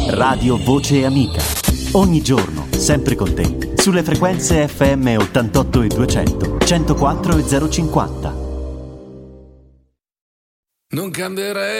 Radio Voce Amica. Ogni giorno, sempre con te, sulle frequenze FM 88 e 200, 104 e 050. Non cambierei